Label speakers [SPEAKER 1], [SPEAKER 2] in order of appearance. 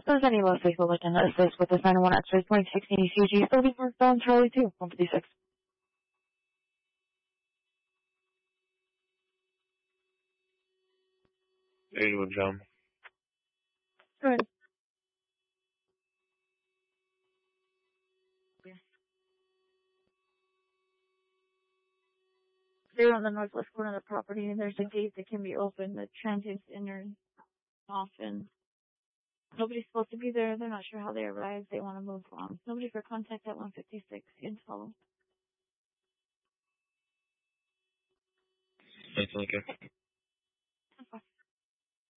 [SPEAKER 1] If there's any less lethal looking to assist with this 901 X-ray 2016 ECG, still be marked down Charlie 2, 156.
[SPEAKER 2] How you doing, John?
[SPEAKER 1] Good. They're on the northwest corner of the property, and there's a gate that can be opened. The transients enter often. Nobody's supposed to be there. They're not sure how they arrived. They want to move on. Nobody for contact at 156. You can follow.
[SPEAKER 2] Thanks, Lincoln.